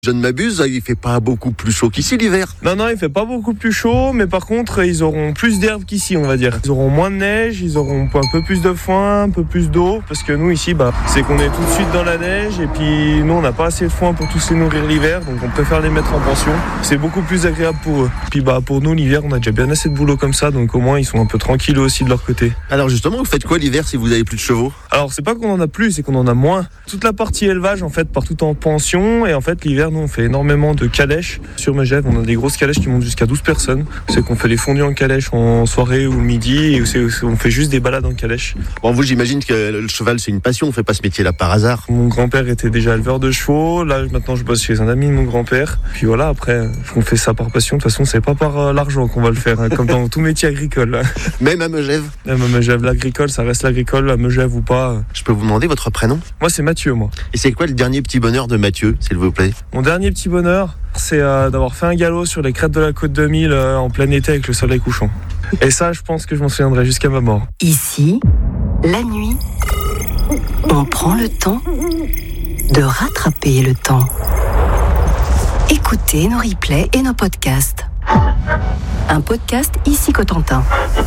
Je ne m'abuse, il fait pas beaucoup plus chaud qu'ici l'hiver. Non, il fait pas beaucoup plus chaud, mais par contre, ils auront plus d'herbe qu'ici, on va dire. Ils auront moins de neige, ils auront un peu plus de foin, un peu plus d'eau, parce que nous ici, c'est qu'on est tout de suite dans la neige, et puis nous, on n'a pas assez de foin pour tous les nourrir l'hiver, donc on préfère les mettre en pension. C'est beaucoup plus agréable pour eux. Puis pour nous, l'hiver, on a déjà bien assez de boulot comme ça, donc au moins, ils sont un peu tranquilles aussi de leur côté. Alors justement, vous faites quoi l'hiver si vous avez plus de chevaux ? Alors, c'est pas qu'on en a plus, c'est qu'on en a moins. Toute la partie élevage, en fait, part tout en pension, et en fait, l'hiver, nous, on fait énormément de calèches. Sur Megève, on a des grosses calèches qui montent jusqu'à 12 personnes. C'est qu'on fait les fondus en calèche en soirée ou le midi, et on fait juste des balades en calèche. Bon, vous, j'imagine que le cheval, c'est une passion, on fait pas ce métier-là par hasard. Mon grand-père était déjà éleveur de chevaux, là, maintenant, je bosse chez un ami de mon grand-père. Puis voilà, après, on fait ça par passion. De toute façon, c'est pas par l'argent qu'on va le faire, comme dans tout métier agricole. Même à Megève ? Même à Megève, l'agricole, ça reste l'agricole, à Megève ou pas. Je peux vous demander votre prénom ? Moi, c'est Mathieu, moi. Et c'est quoi le dernier petit bonheur de Mathieu, s'il vous plaît ? Mon dernier petit bonheur, c'est d'avoir fait un galop sur les crêtes de la Côte 2000 en plein été avec le soleil couchant. Et ça, je pense que je m'en souviendrai jusqu'à ma mort. Ici, la nuit, on prend le temps de rattraper le temps. Écoutez nos replays et nos podcasts. Un podcast Ici Cotentin.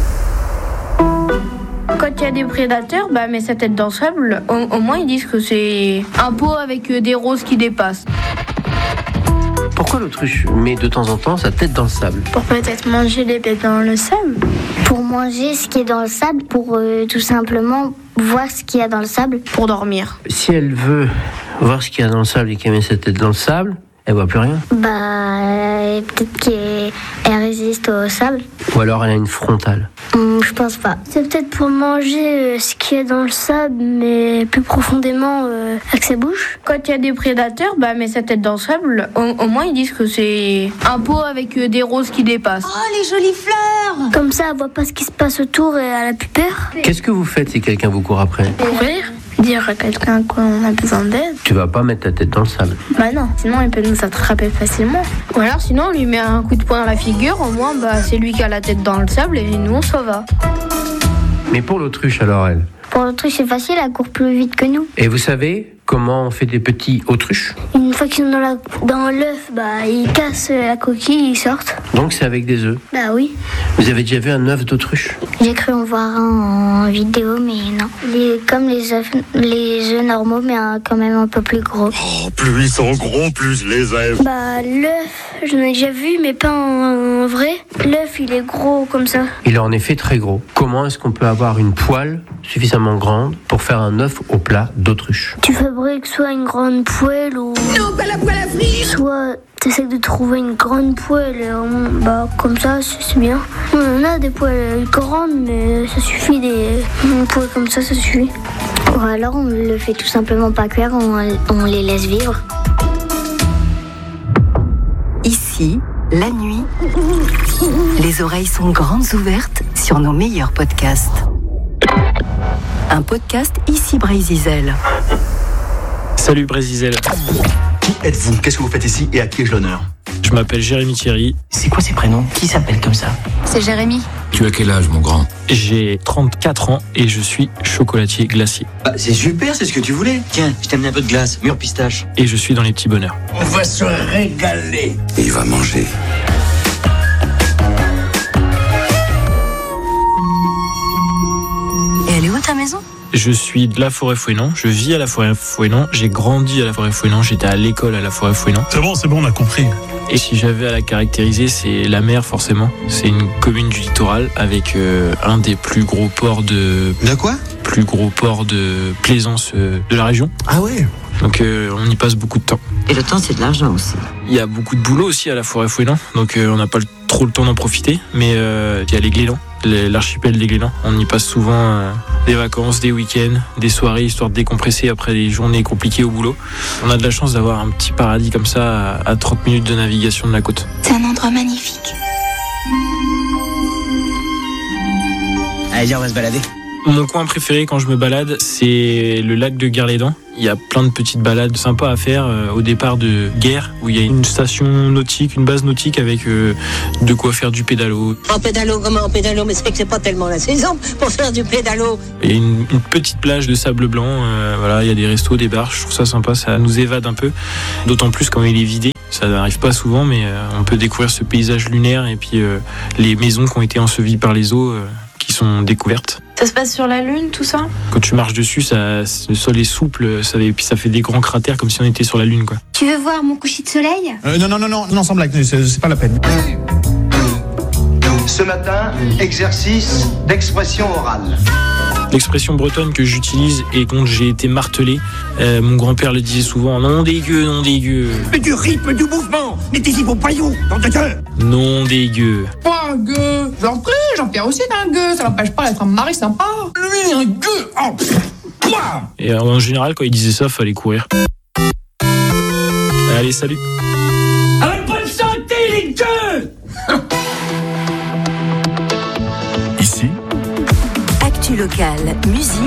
Quand il y a des prédateurs, met sa tête dans le sable, au moins ils disent que c'est un pot avec des roses qui dépassent. Pourquoi l'autruche met de temps en temps sa tête dans le sable ? Pour peut-être manger les bêtes dans le sable. Pour manger ce qui est dans le sable, pour tout simplement voir ce qu'il y a dans le sable. Pour dormir. Si elle veut voir ce qu'il y a dans le sable et qu'elle met sa tête dans le sable, elle voit plus rien. Peut-être qu'elle résiste au sable. Ou alors elle a une frontale. Je pense pas. C'est peut-être pour manger ce qu'il y a dans le sable, mais plus profondément avec sa bouche. Quand il y a des prédateurs, met sa tête dans le sable, au moins ils disent que c'est un pot avec des roses qui dépassent. Oh, les jolies fleurs! Comme ça, elle voit pas ce qui se passe autour et elle a plus peur. Qu'est-ce que vous faites si quelqu'un vous court après ? Courir. Dire à quelqu'un qu'on a besoin d'aide. Tu vas pas mettre ta tête dans le sable. Non, sinon il peut nous attraper facilement. Ou alors sinon on lui met un coup de poing dans la figure, au moins c'est lui qui a la tête dans le sable et nous on s'en va. Mais pour l'autruche alors elle ? Pour l'autruche c'est facile, elle court plus vite que nous. Et vous savez comment on fait des petits autruches ? Une fois qu'ils sont dans l'œuf, ils cassent la coquille, ils sortent. Donc c'est avec des œufs ? Oui. Vous avez déjà vu un œuf d'autruche ? J'ai cru en voir un en vidéo, mais non. Comme les œufs normaux, mais quand même un peu plus gros. Oh, plus ils sont gros, plus les aime. L'œuf, j'en ai déjà vu, mais pas en vrai. L'œuf, il est gros comme ça. Il est en effet très gros. Comment est-ce qu'on peut avoir une poêle suffisamment grande pour faire un œuf au plat d'autruche ? Tu fabriques soit une grande poêle ou... Non, pas la poêle à frire! Soit t'essaies de trouver une grande poêle, comme ça, c'est bien. On a des poêles grandes, mais ça suffit, une poêle comme ça suffit. Ou alors on le fait tout simplement pas cuire, on les laisse vivre. Ici, la nuit, les oreilles sont grandes ouvertes sur nos meilleurs podcasts. Un podcast Ici Brézizel. Salut Brézizel. Qui êtes-vous ? Qu'est-ce que vous faites ici et à qui ai-je l'honneur ? Je m'appelle Jérémy Thierry. C'est quoi ces prénoms ? Qui s'appelle comme ça ? C'est Jérémy. Tu as quel âge, mon grand ? J'ai 34 ans et je suis chocolatier glacier. C'est super, c'est ce que tu voulais. Tiens, je t'ai amené un peu de glace, mûre pistache. Et je suis dans les petits bonheurs. On va se régaler. Et il va manger. Et elle est où ta maison ? Je suis de la Forêt-Fouesnant, je vis à la Forêt-Fouesnant, j'ai grandi à la Forêt-Fouesnant, j'étais à l'école à la Forêt-Fouesnant. C'est bon, on a compris. Et si j'avais à la caractériser, c'est la mer forcément. C'est une commune du littoral avec un des plus gros ports de... De quoi ? Plus gros port de plaisance de la région. Ah ouais ? Donc on y passe beaucoup de temps. Et le temps, c'est de l'argent aussi. Il y a beaucoup de boulot aussi à la Forêt-Fouesnant, donc on n'a pas trop le temps d'en profiter. Mais il y a les Glélans, l'archipel des Glélans. On y passe souvent des vacances, des week-ends, des soirées, histoire de décompresser après des journées compliquées au boulot. On a de la chance d'avoir un petit paradis comme ça à 30 minutes de navigation de la côte. C'est un endroit magnifique. Allez, viens, on va se balader. Mon coin préféré quand je me balade, c'est le lac de Guerlédan. Il y a plein de petites balades sympas à faire au départ de Guerre, où il y a une station nautique, une base nautique avec de quoi faire du pédalo. En pédalo, mais c'est que c'est pas tellement la saison pour faire du pédalo. Il y a une petite plage de sable blanc, voilà, il y a des restos, des bars, je trouve ça sympa, ça nous évade un peu. D'autant plus quand il est vidé. Ça n'arrive pas souvent, mais on peut découvrir ce paysage lunaire et puis les maisons qui ont été ensevelies par les eaux qui sont découvertes. Ça se passe sur la Lune, tout ça ? Quand tu marches dessus, le sol est souple, et puis ça fait des grands cratères comme si on était sur la Lune, quoi. Tu veux voir mon coucher de soleil ? Non, sans blague, c'est pas la peine. Ce matin, exercice d'expression orale. L'expression bretonne que j'utilise et dont j'ai été martelé, mon grand-père le disait souvent, nom des gueux. Mais du rythme du mouvement, mettez-y vos paillons, dans de gueux. Nom des gueux. Pas un gueux, j'en prie, Jean-Pierre aussi est un gueux, ça n'empêche pas d'être un mari sympa. Lui, un gueux, oh, Et en général, quand il disait ça, fallait courir. Allez, salut. Avec bonne santé, les gueux. Ici, Actu locale, musique.